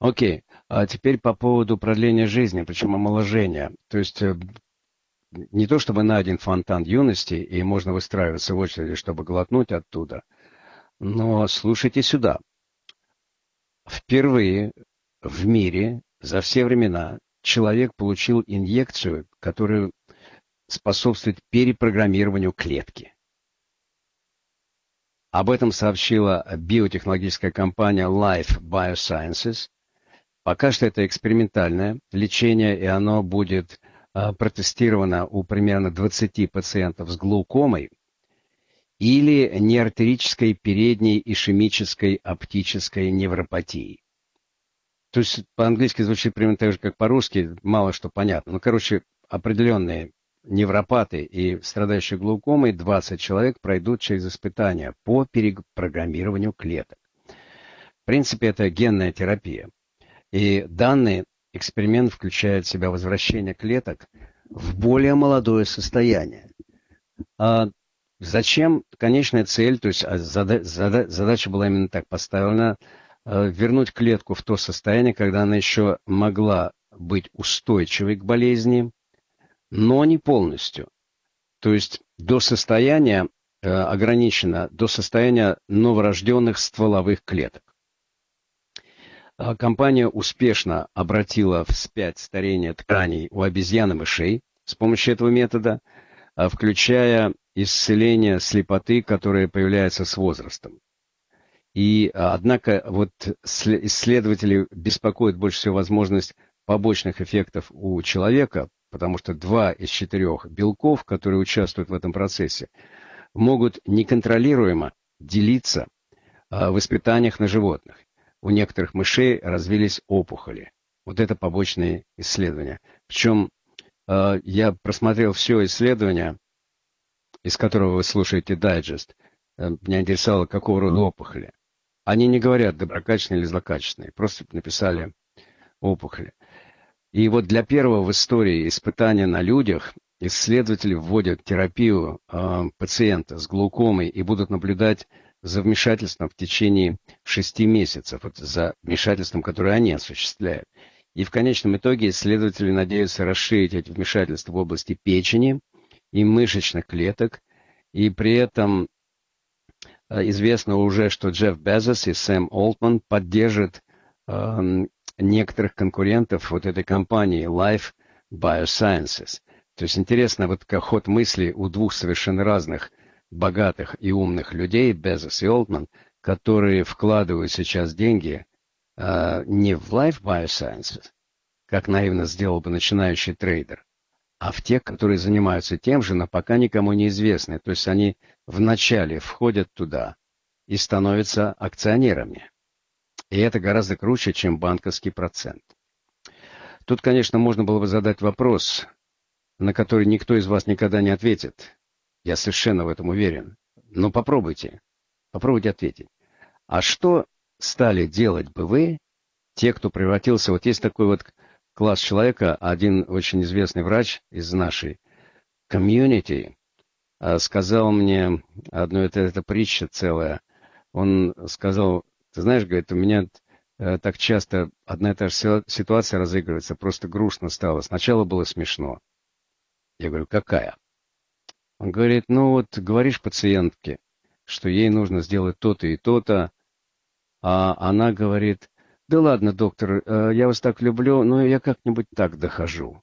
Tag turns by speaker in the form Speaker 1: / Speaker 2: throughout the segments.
Speaker 1: Окей. А теперь по поводу продления жизни, причем омоложения. То есть не то чтобы на один фонтан юности, и можно выстраиваться в очереди, чтобы глотнуть оттуда, но слушайте сюда. Впервые в мире за все времена человек получил инъекцию, которая способствует перепрограммированию клетки. Об этом сообщила биотехнологическая компания Life Biosciences. Пока что это экспериментальное лечение, и оно будет протестировано у примерно 20 пациентов с глаукомой или неартерической передней ишемической оптической невропатией. То есть по-английски звучит примерно так же, как по-русски, мало что понятно. Ну, короче, определенные невропаты и страдающие глаукомой 20 человек пройдут через испытания по перепрограммированию клеток. В принципе, это генная терапия. И данный эксперимент включает в себя возвращение клеток в более молодое состояние. А зачем? Конечная цель, то есть задача была именно так поставлена, вернуть клетку в то состояние, когда она еще могла быть устойчивой к болезни, но не полностью. То есть до состояния, ограничено до состояния новорожденных стволовых клеток. Компания успешно обратила вспять старение тканей у обезьян и мышей с помощью этого метода, включая исцеление слепоты, которая появляется с возрастом. И, однако, вот исследователи беспокоит больше всего возможность побочных эффектов у человека, потому что 2 из 4 белков, которые участвуют в этом процессе, могут неконтролируемо делиться в испытаниях на животных. У некоторых мышей развились опухоли. Вот это побочные исследования. Причем я просмотрел все исследования, из которого вы слушаете дайджест. Меня интересовало, какого рода опухоли. Они не говорят доброкачественные или злокачественные, просто написали опухоли. И вот для первого в истории испытания на людях исследователи вводят терапию пациента с глаукомой и будут наблюдать за вмешательством в течение 6 месяцев, вот за вмешательством, которое они осуществляют. И в конечном итоге исследователи надеются расширить эти вмешательства в области печени и мышечных клеток, и при этом известно уже, что Джефф Безос и Сэм Олтман поддержат некоторых конкурентов вот этой компании Life Biosciences. То есть интересно, вот как ход мысли у двух совершенно разных богатых и умных людей, Безос и Олтман, которые вкладывают сейчас деньги не в Life Biosciences, как наивно сделал бы начинающий трейдер, а в тех, которые занимаются тем же, но пока никому не известны. То есть они вначале входят туда и становятся акционерами. И это гораздо круче, чем банковский процент. Тут, конечно, можно было бы задать вопрос, на который никто из вас никогда не ответит. Я совершенно в этом уверен. Но попробуйте ответить. А что стали делать бы вы, те, кто превратился... Вот есть такой вот класс человека, один очень известный врач из нашей комьюнити сказал мне одну, это притча целая. Он сказал, ты знаешь, говорит, у меня так часто одна и та же ситуация разыгрывается, просто грустно стало. Сначала было смешно. Я говорю, какая? Он говорит, ну вот говоришь пациентке, что ей нужно сделать то-то и то-то, а она говорит, да ладно, доктор, я вас так люблю, но я как-нибудь так дохожу.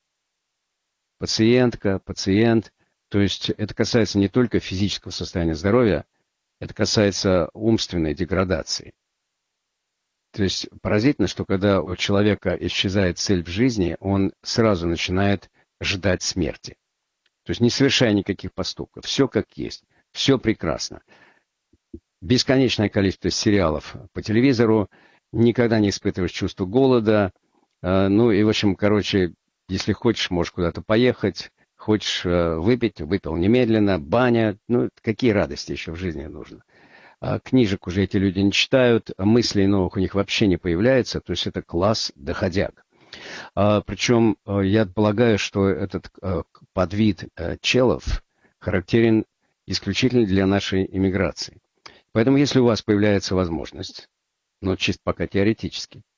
Speaker 1: Пациент, то есть это касается не только физического состояния здоровья, это касается умственной деградации. То есть поразительно, что когда у человека исчезает цель в жизни, он сразу начинает ждать смерти. То есть не совершая никаких поступков. Все как есть. Все прекрасно. Бесконечное количество сериалов по телевизору. Никогда не испытываешь чувство голода. Ну и, в общем, короче, если хочешь, можешь куда-то поехать. Хочешь выпить, выпил немедленно. Баня. Ну, какие радости еще в жизни нужно. Книжек уже эти люди не читают. Мыслей новых у них вообще не появляется. То есть это класс доходяг. Причем я полагаю, что этот подвид челов характерен исключительно для нашей иммиграции. Поэтому, если у вас появляется возможность, но чисто пока теоретически,